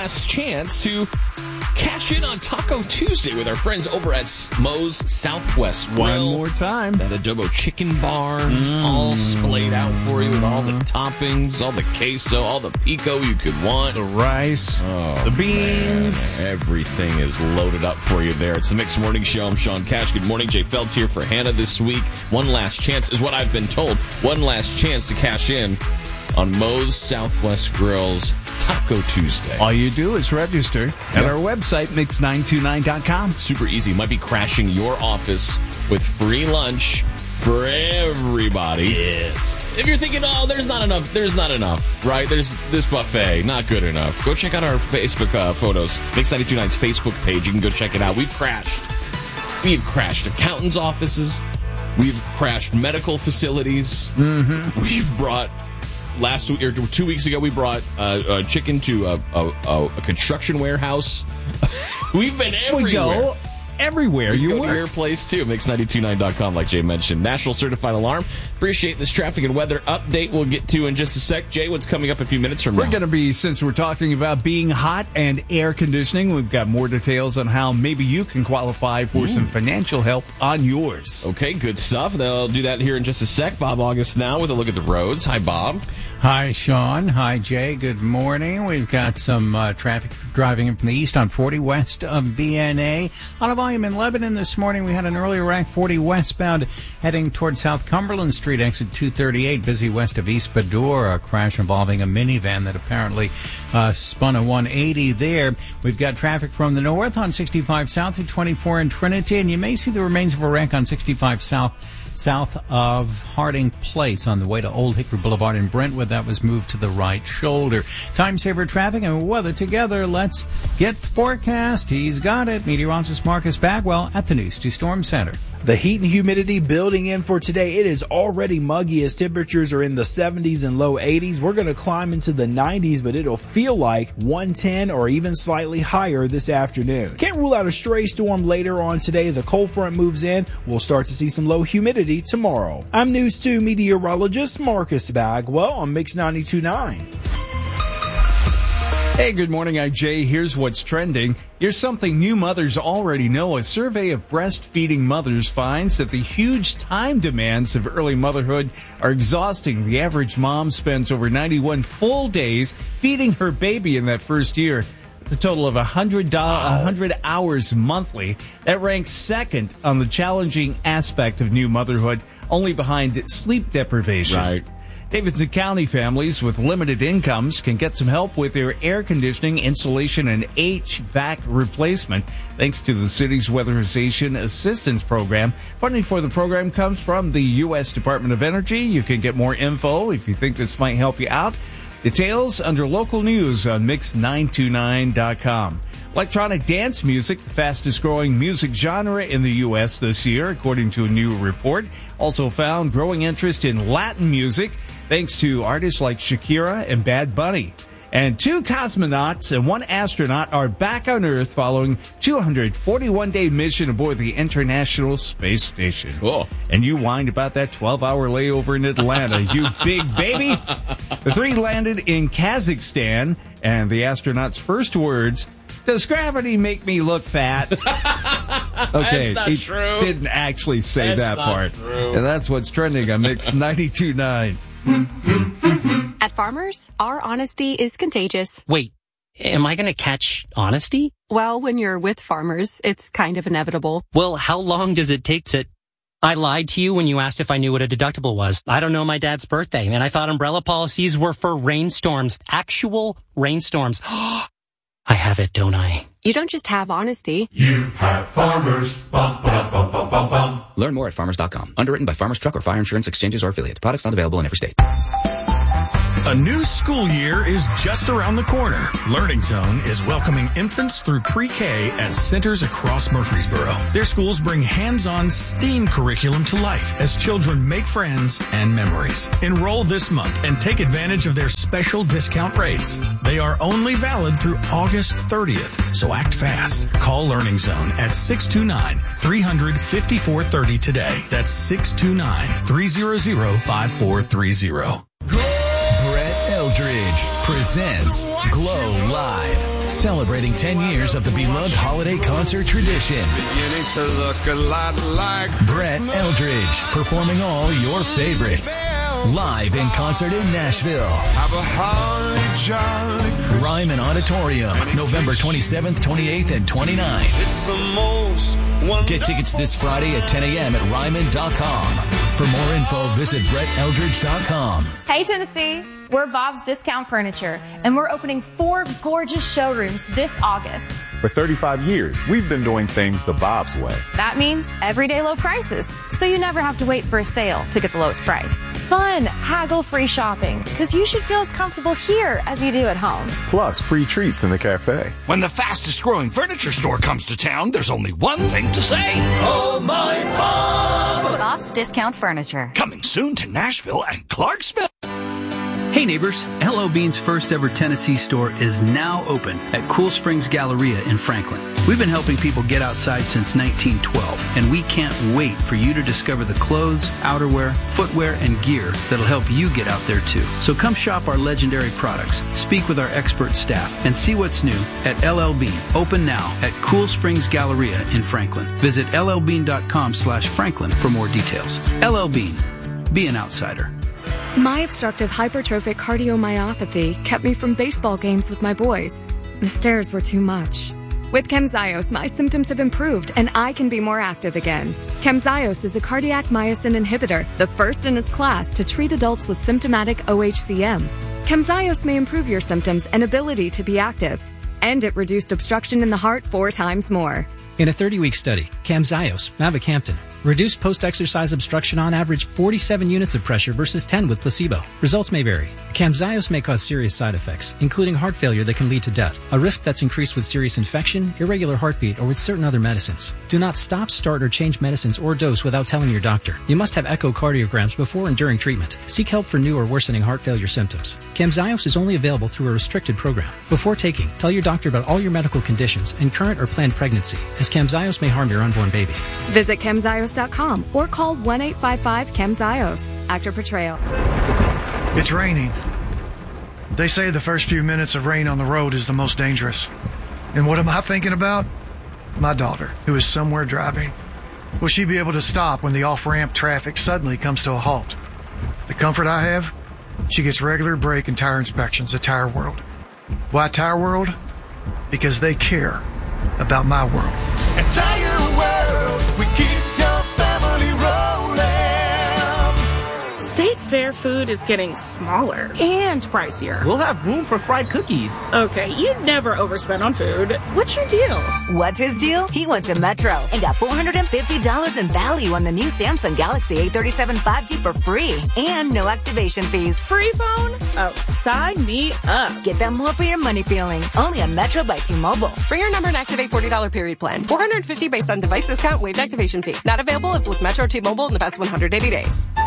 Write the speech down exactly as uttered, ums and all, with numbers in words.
last chance to cash in on Taco Tuesday with our friends over at Moe's Southwest Grill. One more time. That adobo chicken bar, mm. all splayed out for you with all the toppings, all the queso, all the pico you could want. The rice, oh, the beans. Man. Everything is loaded up for you there. It's the Mixed Morning Show. I'm Sean Cash. Good morning. Jay Feltz here for Hannah this week. One last chance is what I've been told. One last chance to cash in on Moe's Southwest Grill's Taco Tuesday. All you do is register at yep. our website, mix nine two nine dot com. Super easy. Might be crashing your office with free lunch for everybody. Yes. If you're thinking, oh, there's not enough, there's not enough, right? There's this buffet, not good enough. Go check out our Facebook uh, photos. Mix nine two nine's Facebook page. You can go check it out. We've crashed. We've crashed accountants' offices. We've crashed medical facilities. Mm-hmm. We've brought... Last week or two weeks ago, we brought uh, uh, chicken to a, a, a construction warehouse. We've been everywhere. We go everywhere. We you go work. to your place too. mix nine two nine dot com, like Jay mentioned. National Certified Alarm. Appreciate this traffic and weather update. We'll get to in just a sec. Jay, what's coming up a few minutes from we're now? We're going to be, since we're talking about being hot and air conditioning, we've got more details on how maybe you can qualify for Ooh. some financial help on yours. Okay, good stuff. They'll do that here in just a sec. Bob August now with a look at the roads. Hi, Bob. Hi, Sean. Hi, Jay. Good morning. We've got some uh, traffic driving in from the east on forty west of B N A. On a volume in Lebanon this morning, we had an earlier wreck, forty westbound, heading toward South Cumberland Street, exit two thirty-eight, busy west of East Bador. A crash involving a minivan that apparently uh, spun a one eighty there. We've got traffic from the north on sixty-five south of twenty-four in Trinity, and you may see the remains of a wreck on sixty-five south. South of Harding Place on the way to Old Hickory Boulevard in Brentwood. That was moved to the right shoulder. Time saver traffic and weather together. Let's get the forecast. He's got it. Meteorologist Marcus Bagwell at the News two Storm Center. The heat and humidity building in for today. It is already muggy as temperatures are in the seventies and low eighties. We're going to climb into the nineties, but it'll feel like one ten or even slightly higher this afternoon. Can't rule out a stray storm later on today as a cold front moves in. We'll start to see some low humidity tomorrow. I'm News two meteorologist Marcus Bagwell on Mix ninety-two point nine. Hey, good morning. I'm Jay. Here's what's trending. Here's something new mothers already know. A survey of breastfeeding mothers finds that the huge time demands of early motherhood are exhausting. The average mom spends over ninety-one full days feeding her baby in that first year. It's a total of one hundred, one hundred hours monthly. That ranks second on the challenging aspect of new motherhood, only behind sleep deprivation. Right. Davidson County families with limited incomes can get some help with their air conditioning, insulation, and H V A C replacement thanks to the city's Weatherization Assistance Program. Funding for the program comes from the U S Department of Energy. You can get more info if you think this might help you out. Details under local news on mix nine two nine dot com. Electronic dance music, the fastest growing music genre in the U S this year, according to a new report. Also found growing interest in Latin music, thanks to artists like Shakira and Bad Bunny. And two cosmonauts and one astronaut are back on Earth following two hundred forty-one day mission aboard the International Space Station. Cool. And you whined about that twelve hour layover in Atlanta, you big baby. The three landed in Kazakhstan, and the astronauts' first words, "Does gravity make me look fat?" Okay, that's not he true. Didn't actually say that's that part. True. And that's what's trending on Mix ninety-two point nine. At Farmers, our honesty is contagious. Wait, am I going to catch honesty? Well, when you're with Farmers, it's kind of inevitable. Well, how long does it take to... I lied to you when you asked if I knew what a deductible was. I don't know my dad's birthday, and I thought umbrella policies were for rainstorms. Actual rainstorms. I have it, don't I? You don't just have honesty. You have Farmers. Bum, ba, bum, bum, bum, bum. Learn more at farmers dot com. Underwritten by Farmers Truck or Fire Insurance Exchanges or Affiliate. Products not available in every state. A new school year is just around the corner. Learning Zone is welcoming infants through pre-K at centers across Murfreesboro. Their schools bring hands-on STEAM curriculum to life as children make friends and memories. Enroll this month and take advantage of their special discount rates. They are only valid through August thirtieth, so act fast. Call Learning Zone at six two nine, three hundred, fifty-four thirty today. That's six two nine, three hundred, five four three zero. Eldridge presents Glow Live. celebrating ten years of the beloved holiday concert tradition. Beginning to look a lot like Brett Eldridge performing all your favorites. Live in concert in Nashville. Have a holly jolly Christmas. Ryman Auditorium, November twenty-seventh, twenty-eighth, and twenty-ninth. It's the most wonderful. Get tickets this Friday at ten a.m. at ryman dot com. For more info, visit brett eldridge dot com. Hey, Tennessee. We're Bob's Discount Furniture, and we're opening four gorgeous showrooms this August. For thirty-five years, we've been doing things the Bob's way. That means everyday low prices, so you never have to wait for a sale to get the lowest price. Fun, haggle-free shopping, because you should feel as comfortable here as you do at home. Plus, free treats in the cafe. When the fastest-growing furniture store comes to town, there's only one thing to say. Oh, my Bob! Bob's Discount Furniture. Coming soon to Nashville and Clarksville. Hey neighbors, L L Bean's first ever Tennessee store is now open at Cool Springs Galleria in Franklin. We've been helping people get outside since nineteen twelve, and we can't wait for you to discover the clothes, outerwear, footwear, and gear that'll help you get out there too. So come shop our legendary products, speak with our expert staff, and see what's new at L L Bean, open now at Cool Springs Galleria in Franklin. Visit L L bean dot com slash Franklin for more details. L L Bean, be an outsider. My obstructive hypertrophic cardiomyopathy kept me from baseball games with my boys. The stairs were too much. With Camzyos, my symptoms have improved and I can be more active again. Camzyos is a cardiac myosin inhibitor, the first in its class to treat adults with symptomatic O H C M. Camzyos may improve your symptoms and ability to be active. And it reduced obstruction in the heart four times more. In a thirty-week study, Camzyos, mavacamten, reduced post-exercise obstruction on average forty-seven units of pressure versus ten with placebo. Results may vary. Camzyos may cause serious side effects, including heart failure that can lead to death, a risk that's increased with serious infection, irregular heartbeat, or with certain other medicines. Do not stop, start, or change medicines or dose without telling your doctor. You must have echocardiograms before and during treatment. Seek help for new or worsening heart failure symptoms. Camzyos is only available through a restricted program. Before taking, tell your doctor about all your medical conditions and current or planned pregnancy, as Camzyos may harm your unborn baby. Visit camzyos dot com or call one eight five five camzyos. Actor portrayal. It's raining. They say the first few minutes of rain on the road is the most dangerous. And what am I thinking about? My daughter, who is somewhere driving. Will she be able to stop when the off-ramp traffic suddenly comes to a halt? The comfort I have? She gets regular brake and tire inspections at Tire World. Why Tire World? Because they care about my world. At Tire World, we keep your family rolling. State Fair food is getting smaller and pricier. We'll have room for fried cookies. Okay, you never overspend on food. What's your deal? What's his deal? He went to Metro and got four hundred fifty dollars in value on the new Samsung Galaxy A thirty-seven five G for free and no activation fees. Free phone? Oh, sign me up. Get that more for your money feeling. Only on Metro by T-Mobile. For your number and activate forty dollars period plan. four hundred fifty dollars based on device discount, waived activation fee. Not available if with Metro T-Mobile in the past one hundred eighty days.